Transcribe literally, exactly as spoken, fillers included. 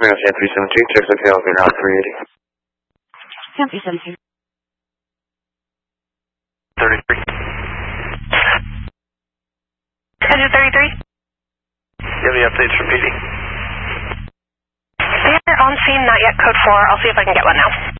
San three seven two, check the elevator out three eighty. San three seven two. thirty-three. Engine thirty-three? You have any updates from P D? They're on scene, not yet code four. I'll see if I can get one now.